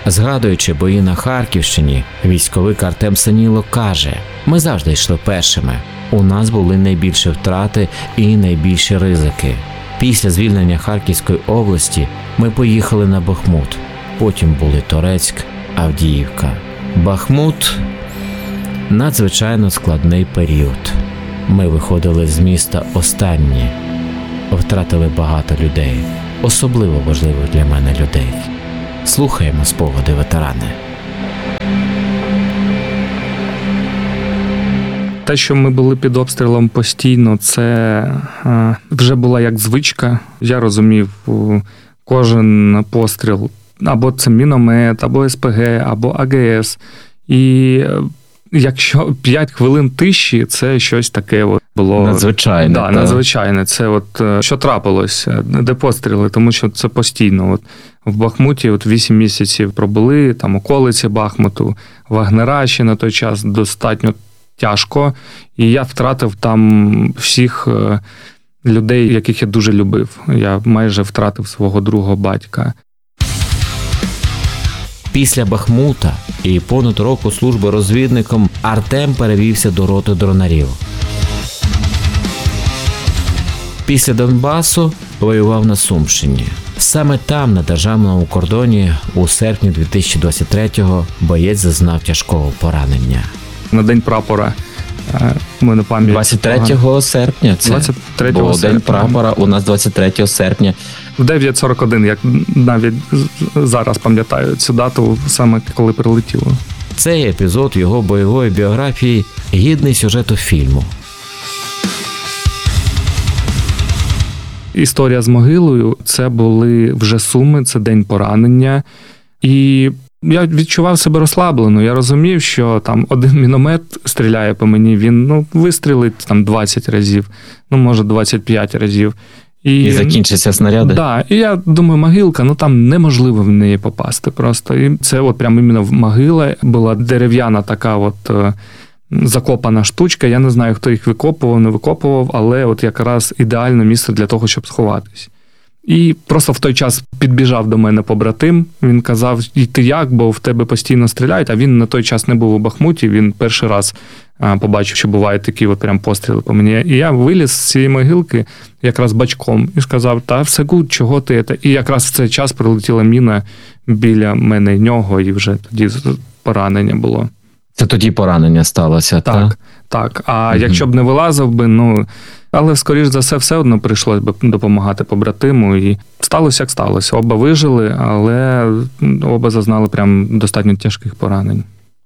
Згадуючи бої на Харківщині, військовик Артем Саніло каже: «Ми завжди йшли першими. У нас були найбільші втрати і найбільші ризики. Після звільнення Харківської області ми поїхали на Бахмут. Потім були Торецьк, Авдіївка. Бахмут – надзвичайно складний період. Ми виходили з міста останні. Втратили багато людей, особливо важливих для мене людей». Слухаємо спогади ветерани. Те, що ми були під обстрілом постійно, це вже була як звичка. Я розумів, кожен постріл, або це міномет, або СПГ, або АГС. І якщо 5 хвилин тиші, це щось таке було надзвичайне. Да, надзвичайне. Це що трапилося, де постріли, тому що це постійно. В Бахмуті 8 місяців пробули, там околиці Бахмуту, Вагнера ще на той час достатньо тяжко. І я втратив там всіх людей, яких я дуже любив. Я майже втратив свого другого батька. Після Бахмута і понад року служби розвідником Артем перевівся до роти дронарів. Після Донбасу воював на Сумщині. Саме там, на державному кордоні, у серпні 2023-го боєць зазнав тяжкого поранення. На День прапора у мене пам'ять. 23 серпня це 23 був серпня. День прапора, у нас 23 серпня. В 9:41, як навіть зараз пам'ятаю цю дату, саме коли прилетіло. Цей епізод його бойової біографії гідний сюжету фільму. Історія з могилою – це були вже Суми, це день поранення. І я відчував себе розслаблено. Я розумів, що там один міномет стріляє по мені, він вистрілить там 20 разів, може 25 разів. І закінчаться снаряди? Так, і я думаю, могилка, там неможливо в неї попасти просто. І це прямо іменно могила була дерев'яна така закопана штучка. Я не знаю, хто їх викопував, не викопував, але якраз ідеальне місце для того, щоб сховатись. І просто в той час підбіжав до мене побратим, він казав: «І ти як, бо в тебе постійно стріляють», а він на той час не був у Бахмуті, він перший раз побачив, що бувають такі прям постріли по мені. І я виліз з цієї могилки якраз бачком і сказав: «Та все гуд, чого ти це?» І якраз в цей час прилетіла міна біля мене і нього, і вже тоді поранення було. Це тоді поранення сталося, так? Так. А якщо б не вилазив би, але, скоріш за все одно прийшлось би допомагати побратиму. І сталося, як сталося. Оба вижили, але оба зазнали прям достатньо тяжких поранень.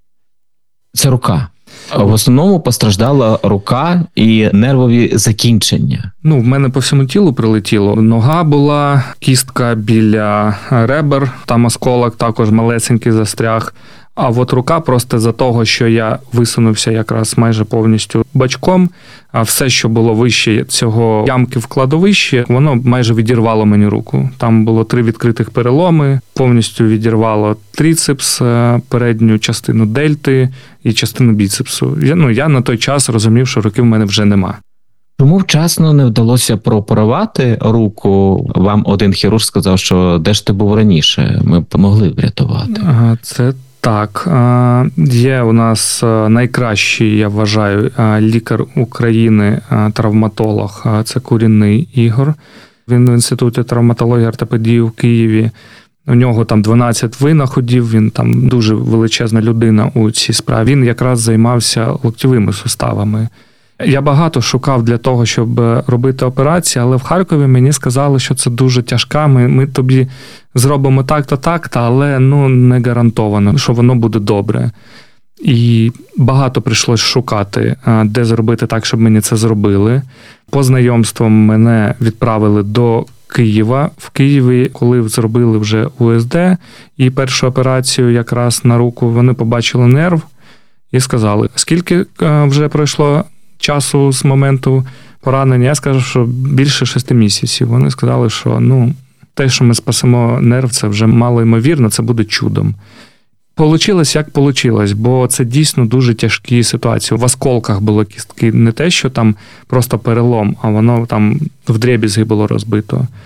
Це рука. В основному постраждала рука і нервові закінчення. В мене по всьому тілу прилетіло. Нога була, кістка біля ребер, там осколок також малесенький застряг. А рука просто за того, що я висунувся якраз майже повністю бачком, а все, що було вище цього ямки в кладовищі, воно майже відірвало мені руку. Там було 3 відкритих переломи, повністю відірвало трицепс, передню частину дельти і частину біцепсу. Я на той час розумів, що руки в мене вже нема. Чому вчасно не вдалося прооперувати руку? Вам один хірург сказав, що де ж ти був раніше, ми б могли врятувати. Це так. Є у нас найкращий, я вважаю, лікар України, травматолог, це Курінний Ігор. Він в Інституті травматології і ортопедії в Києві. У нього там 12 винаходів, він там дуже величезна людина у цій справі. Він якраз займався локтєвими суставами. Я багато шукав для того, щоб робити операції, але в Харкові мені сказали, що це дуже тяжка, ми тобі зробимо так-то, але не гарантовано, що воно буде добре. І багато прийшлось шукати, де зробити так, щоб мені це зробили. По знайомствам мене відправили до Києва. В Києві, коли зробили вже УСД і першу операцію якраз на руку, вони побачили нерв і сказали: скільки вже пройшло часу з моменту поранення? Я скажу, що більше 6 місяців. Вони сказали, що те, що ми спасемо нерв, це вже мало ймовірно, це буде чудом. Получилось, як получилось, бо це дійсно дуже тяжкі ситуації. В осколках було кістки, не те, що там просто перелом, а воно там вдребізги було розбито.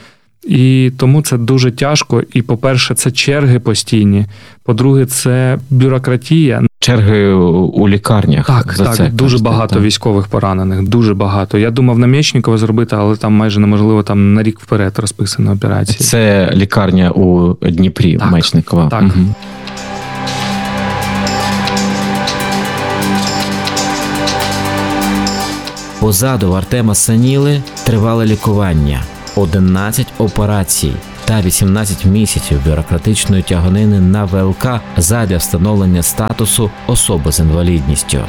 І тому це дуже тяжко. І, по-перше, це черги постійні. По-друге, це бюрократія. Черги у лікарнях. Так, дуже багато військових поранених, дуже багато. Я думав на Мечникова зробити, але там майже неможливо, там на рік вперед розписано операції. Це лікарня у Дніпрі, Мечникова. Так. Угу. Позаду Артема Саніли тривале лікування, 11 операцій та 18 місяців бюрократичної тяганини на ВЛК задля встановлення статусу особи з інвалідністю.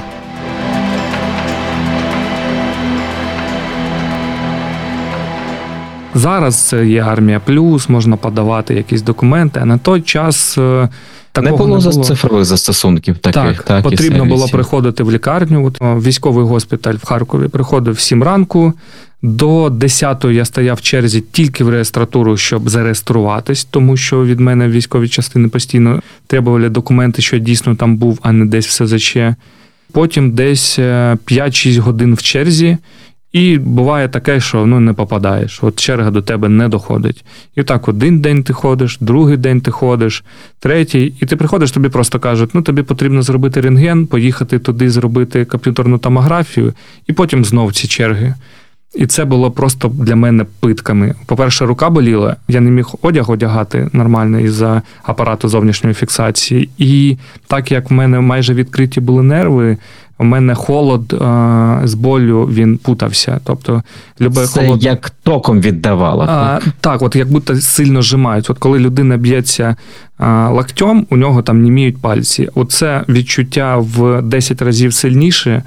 Зараз це є Армія Плюс, можна подавати якісь документи, а на той час такого не було. Цифрових застосунків таких. Так, потрібно було приходити в лікарню. Військовий госпіталь в Харкові приходив в 7 ранку. До 10-ї я стояв в черзі тільки в реєстратуру, щоб зареєструватись, тому що від мене в військовій частини постійно требували документи, що я дійсно там був, а не десь в СЗЧ. Потім десь 5-6 годин в черзі. І буває таке, що не попадаєш. От черга до тебе не доходить. І так один день ти ходиш, другий день ти ходиш, третій. І ти приходиш, тобі просто кажуть, тобі потрібно зробити рентген, поїхати туди, зробити комп'ютерну томографію, і потім знов ці черги. І це було просто для мене питками. По-перше, рука боліла, я не міг одяг одягати нормально із-за апарату зовнішньої фіксації. І так як в мене майже відкриті були нерви, у мене холод з болю, він путався. Тобто, це холод... як током віддавало. Так, от як будто сильно зжимають. От коли людина б'ється локтем, у нього там німіють пальці. Оце відчуття в 10 разів сильніше,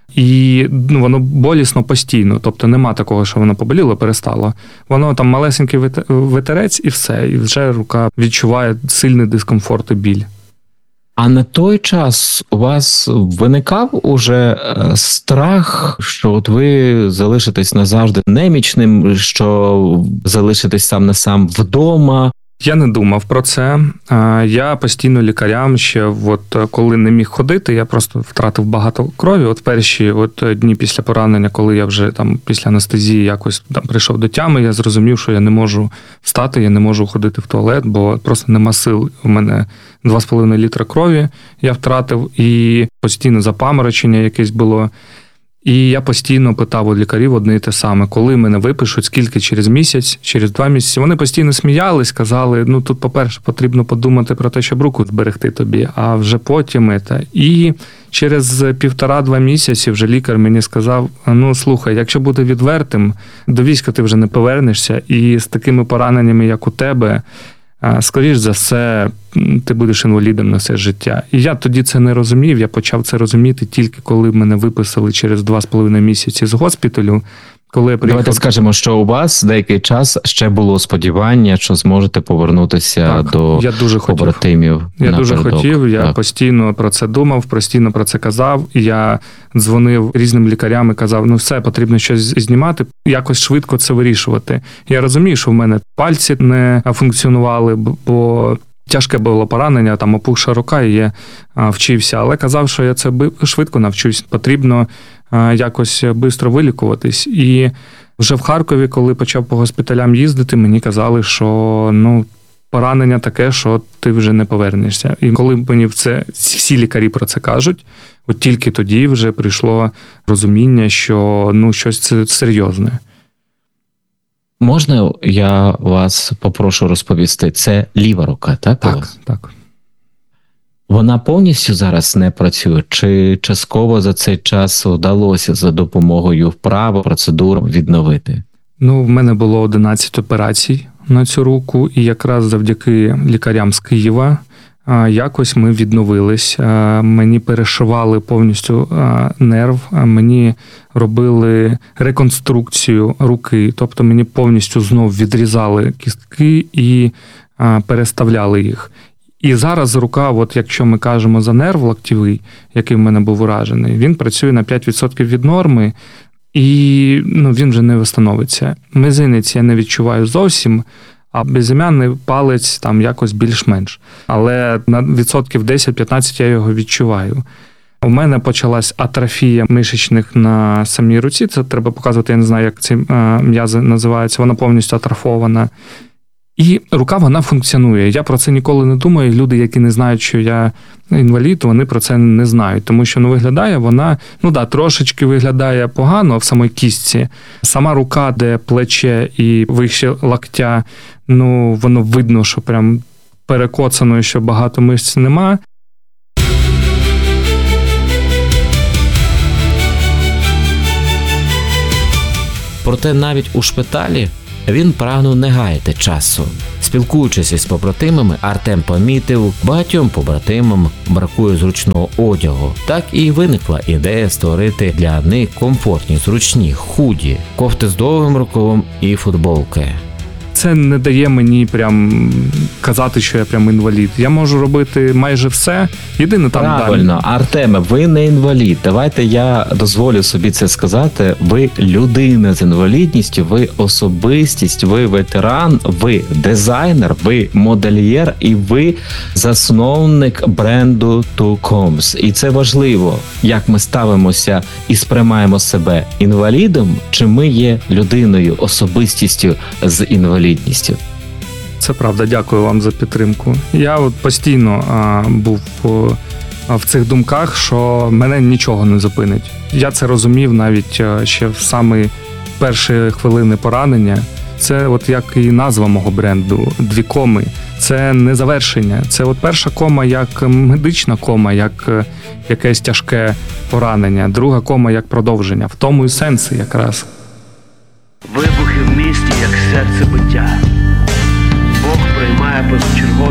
і воно болісно постійно. Тобто нема такого, що воно поболіло, перестало. Воно там малесенький ветерець і все. І вже рука відчуває сильний дискомфорт і біль. А на той час у вас виникав уже страх, що от ви залишитесь назавжди немічним, що залишитесь сам на сам вдома? Я не думав про це. Я постійно лікарям ще, коли не міг ходити, я просто втратив багато крові. От перші дні після поранення, коли я вже там після анестезії якось там прийшов до тями, я зрозумів, що я не можу встати, я не можу ходити в туалет, бо просто нема сил. У мене 2,5 літра крові я втратив, і постійно запаморочення якесь було. І я постійно питав у лікарів одне і те саме, коли мене випишуть, скільки через місяць, через 2 місяці. Вони постійно сміялись, казали, тут, по-перше, потрібно подумати про те, щоб руку зберегти тобі, а вже потім це. І через 1,5-2 місяці вже лікар мені сказав, слухай, якщо бути відвертим, до війська ти вже не повернешся, і з такими пораненнями, як у тебе, скоріш за все, ти будеш інвалідом на все життя. І я тоді це не розумів, я почав це розуміти тільки коли мене виписали через 2,5 місяці з госпіталю. Коли я приїхав... Давайте скажемо, що у вас деякий час ще було сподівання, що зможете повернутися до побратимів. Я дуже хотів, я постійно про це думав, постійно про це казав. І я дзвонив різним лікарям і казав, все, потрібно щось знімати, якось швидко це вирішувати. Я розумію, що в мене пальці не функціонували, бо тяжке було поранення, там опухша рука, і я вчився. Але казав, що я це швидко навчусь, потрібно якось швидко вилікуватись. І вже в Харкові, коли почав по госпіталям їздити, мені казали, що поранення таке, що ти вже не повернешся. І коли мені всі лікарі про це кажуть, от тільки тоді вже прийшло розуміння, що щось це серйозне. Можна я вас попрошу розповісти? Це ліва рука, так? Так. Вона повністю зараз не працює? Чи частково за цей час вдалося за допомогою вправ, процедур відновити? В мене було 11 операцій на цю руку, і якраз завдяки лікарям з Києва якось ми відновились. Мені перешивали повністю нерв, мені робили реконструкцію руки, тобто мені повністю знов відрізали кістки і переставляли їх. І зараз рука, якщо ми кажемо за нерв локтєвий, який в мене був уражений, він працює на 5% від норми, і він вже не встановиться. Мизинець я не відчуваю зовсім, а безім'яний палець там якось більш-менш. Але на 10% 10-15 я його відчуваю. У мене почалась атрофія мишечних на самій руці. Це треба показувати, я не знаю, як ці м'язи називаються. Вона повністю атрофована. І рука, вона функціонує. Я про це ніколи не думаю. Люди, які не знають, що я інвалід, вони про це не знають. Тому що виглядає вона, трошечки виглядає погано в самій кістці. Сама рука, де плече і вище локтя, воно видно, що прям перекоцано, що багато мишць нема. Проте навіть у шпиталі він прагнув не гаяти часу. Спілкуючись із побратимами, Артем помітив, багатьом побратимам бракує зручного одягу. Так і виникла ідея створити для них комфортні, зручні, худі, кофти з довгим рукавом і футболки. Це не дає мені прям казати, що я прям інвалід. Я можу робити майже все. Єдине там Правильно, Артеме, ви не інвалід. Давайте я дозволю собі це сказати. Ви людина з інвалідністю, ви особистість, ви ветеран, ви дизайнер, ви модельєр і ви засновник бренду TwoComs. І це важливо, як ми ставимося і сприймаємо себе інвалідом, чи ми є людиною, особистістю з інвалідністю. Це правда, дякую вам за підтримку. Я постійно був в цих думках, що мене нічого не зупинить. Я це розумів навіть ще в самі перші хвилини поранення. Це як і назва мого бренду «Дві коми». Це не завершення. Це перша кома як медична кома, як якесь тяжке поранення. Друга кома як продовження. В тому і сенси якраз. Вибухи в місті, як серце биття. Бог приймає позачергове